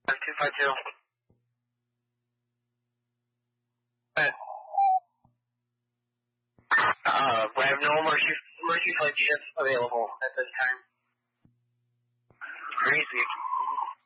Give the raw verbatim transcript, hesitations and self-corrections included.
two five two. Uh, we have no emergency, emergency flight ships available at this time. Crazy.